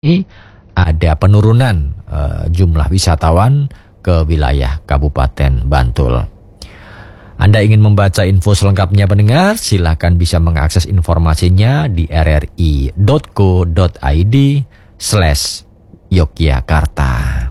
ada penurunan jumlah wisatawan ke wilayah Kabupaten Bantul. Anda ingin membaca info selengkapnya pendengar, silakan bisa mengakses informasinya di rri.co.id/Yogyakarta.